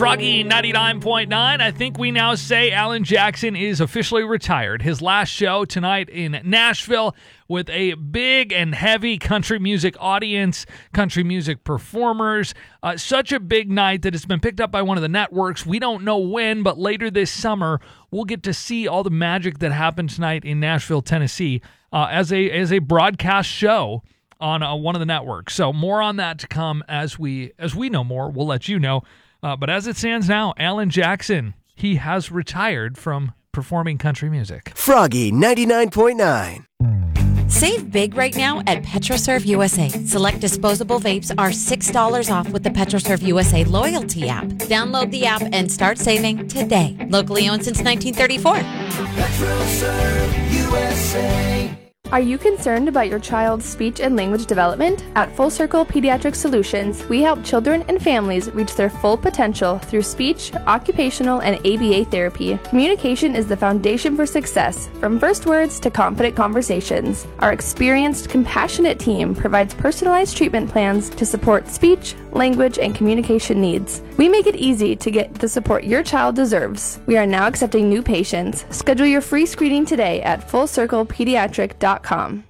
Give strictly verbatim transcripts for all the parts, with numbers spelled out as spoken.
Froggy ninety-nine point nine. I think we now say Alan Jackson is officially retired. His last show tonight in Nashville with a big and heavy country music audience, country music performers. Uh, such a big night that it's been picked up by one of the networks. We don't know when, but later this summer, we'll get to see all the magic that happened tonight in Nashville, Tennessee, uh, as a as a broadcast show on uh, one of the networks. So more on that to come as we as we know more. We'll let you know. Uh, but as it stands now, Alan Jackson, he has retired from performing country music. Froggy ninety-nine point nine. Save big right now at PetroServe U S A. Select disposable vapes are six dollars off with the PetroServe U S A loyalty app. Download the app and start saving today. Locally owned since nineteen thirty-four. PetroServe U S A. Are you concerned about your child's speech and language development? At Full Circle Pediatric Solutions, we help children and families reach their full potential through speech, occupational, and A B A therapy. Communication is the foundation for success, from first words to confident conversations. Our experienced, compassionate team provides personalized treatment plans to support speech, language, and communication needs. We make it easy to get the support your child deserves. We are now accepting new patients. Schedule your free screening today at full circle pediatric dot com.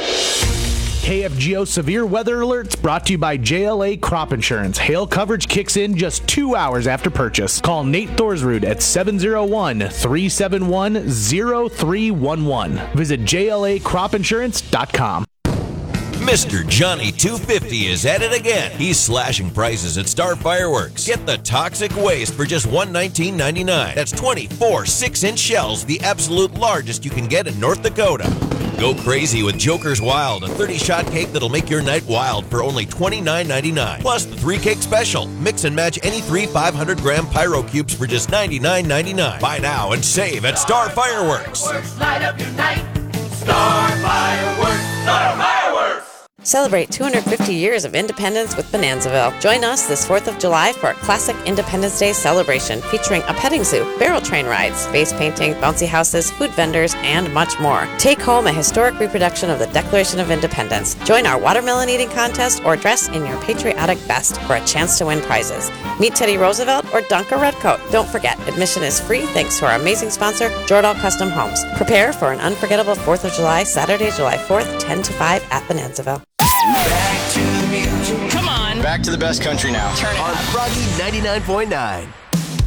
K F G O Severe Weather Alerts brought to you by J L A Crop Insurance. Hail coverage kicks in just two hours after purchase. Call Nate Thorsrud at seven oh one, three seven one, oh three one one. Visit J L A crop insurance dot com. Mister Johnny two fifty is at it again. He's slashing prices at Star Fireworks. Get the Toxic Waste for just one hundred nineteen ninety-nine. That's twenty-four six-inch shells, the absolute largest you can get in North Dakota. Go crazy with Joker's Wild, a thirty-shot cake that'll make your night wild for only twenty-nine ninety-nine. Plus the three-cake special. Mix and match any three five hundred gram Pyro Cubes for just ninety-nine ninety-nine. Buy now and save at Star Fireworks. Light up your night. Star Fireworks. Star Fireworks. Celebrate two hundred fifty years of independence with Bonanzaville. Join us this fourth of July for a classic Independence Day celebration featuring a petting zoo, barrel train rides, face painting, bouncy houses, food vendors, and much more. Take home a historic reproduction of the Declaration of Independence. Join our watermelon eating contest or dress in your patriotic best for a chance to win prizes. Meet Teddy Roosevelt or dunk a redcoat. Don't forget, admission is free thanks to our amazing sponsor, Jordahl Custom Homes. Prepare for an unforgettable fourth of July, Saturday, July fourth, ten to five at Bonanzaville. Back to the music. Come on. Back to the best country now. Turn it on up. Froggy ninety-nine point nine.